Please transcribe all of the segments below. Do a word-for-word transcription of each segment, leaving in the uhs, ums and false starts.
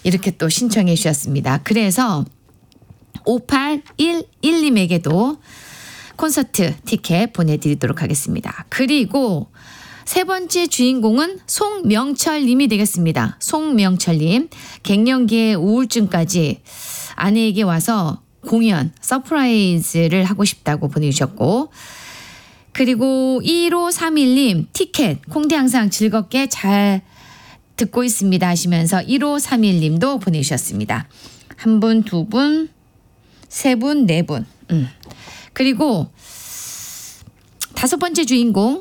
이렇게 또 신청해 주셨습니다. 그래서 오팔일일님에게도 콘서트 티켓 보내드리도록 하겠습니다. 그리고 세 번째 주인공은 송명철님이 되겠습니다. 송명철님, 갱년기의 우울증까지 아내에게 와서 공연 서프라이즈를 하고 싶다고 보내주셨고, 그리고 일오삼일님 티켓 콩대 항상 즐겁게 잘 듣고 있습니다 하시면서 일오삼일님도 보내주셨습니다. 한 분, 두 분, 세 분, 네 분. 음. 그리고 다섯 번째 주인공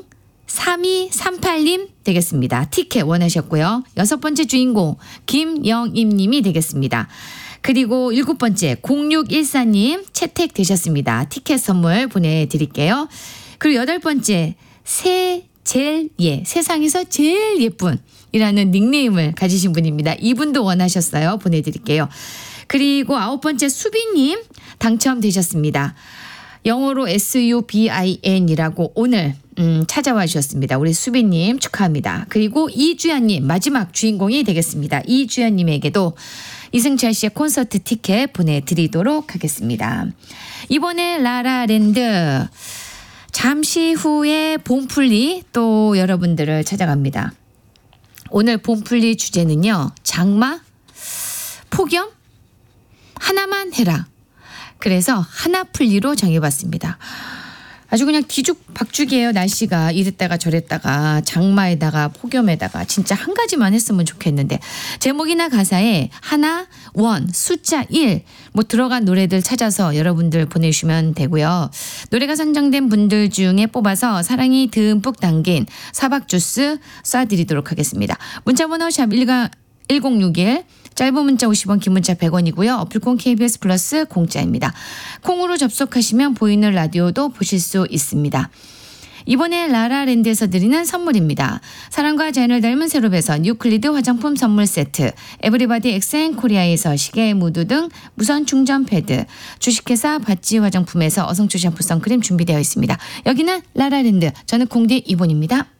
삼이삼팔님 되겠습니다. 티켓 원하셨고요. 여섯 번째 주인공 김영임님이 되겠습니다. 그리고 일곱 번째 공육일사님 채택되셨습니다. 티켓 선물 보내드릴게요. 그리고 여덟 번째 새 제일 예 세상에서 제일 예쁜 이라는 닉네임을 가지신 분입니다. 이분도 원하셨어요. 보내드릴게요. 그리고 아홉 번째 수빈님 당첨되셨습니다. 영어로 에스유비아이엔이라고 오늘 음, 찾아와 주셨습니다. 우리 수빈님 축하합니다. 그리고 이주연님 마지막 주인공이 되겠습니다. 이주연님에게도 이승철 씨의 콘서트 티켓 보내드리도록 하겠습니다. 이번에 라라랜드 잠시 후에 봄풀리 또 여러분들을 찾아갑니다. 오늘 봄풀리 주제는요. 장마, 폭염, 하나만 해라. 그래서 하나풀리로 정해봤습니다. 아주 그냥 뒤죽박죽이에요. 날씨가 이랬다가 저랬다가 장마에다가 폭염에다가 진짜 한 가지만 했으면 좋겠는데 제목이나 가사에 하나, 원, 숫자 일 뭐 들어간 노래들 찾아서 여러분들 보내주시면 되고요. 노래가 선정된 분들 중에 뽑아서 사랑이 듬뿍 담긴 사박주스 쏴드리도록 하겠습니다. 문자번호 샵 일공육일 짧은 문자 오십 원, 긴 문자 백 원이고요. 어플콘 케이비에스 플러스 공짜입니다. 콩으로 접속하시면 보이는 라디오도 보실 수 있습니다. 이번에 라라랜드에서 드리는 선물입니다. 사랑과 자연을 닮은 세롭에서 뉴클리드 화장품 선물 세트, 에브리바디 엑센코리아에서 시계, 무드 등 무선 충전 패드, 주식회사 바찌 화장품에서 어성초 샴푸 선크림 준비되어 있습니다. 여기는 라라랜드, 저는 공디 이본입니다.